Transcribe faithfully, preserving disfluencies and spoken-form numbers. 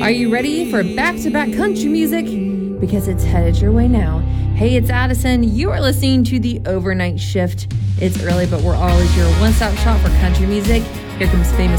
Are you ready for back-to-back country music? Because it's headed your way now. Hey, it's Addison. You are listening to The Overnight Shift. It's early, but we're always your one-stop shop for country music. Here comes Famous